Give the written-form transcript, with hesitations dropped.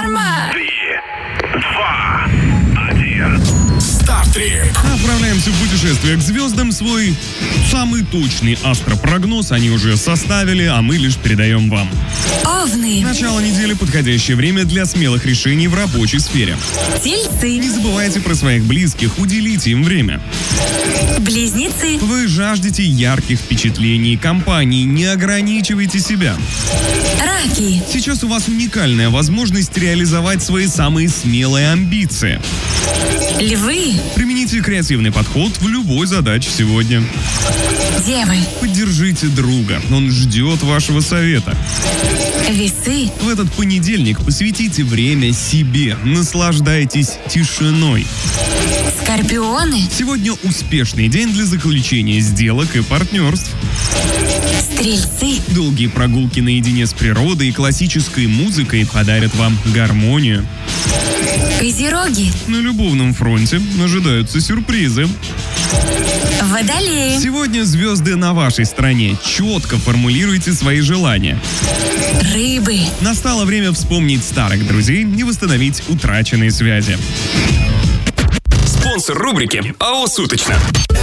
норма. 3, 2, 1. Стартрип. Отправляемся в путешествие к звездам. Свой самый точный астропрогноз они уже составили, а мы лишь передаем вам. Овны. Начало недели — подходящее время для смелых решений в рабочей сфере. Тельцы. Не забывайте про своих близких, уделите им время. Близнецы. Вы жаждете ярких впечатлений, компаний, не ограничивайте себя. Раки. Сейчас у вас уникальная возможность реализовать свои самые смелые амбиции. Львы. Примените креативный подход в любой задаче сегодня. Девы. Поддержите друга, он ждет вашего совета. Весы. В этот понедельник посвятите время себе, наслаждайтесь тишиной. Скорпионы. Сегодня успешный день для заключения сделок и партнерств. Стрельцы. Долгие прогулки наедине с природой и классической музыкой подарят вам гармонию. Козероги. На любовном фронте ожидаются сюрпризы. Водолеи. Сегодня звезды на вашей стороне. Четко формулируйте свои желания. Рыбы. Настало время вспомнить старых друзей и восстановить утраченные связи. Спонсор рубрики АО «Суточно».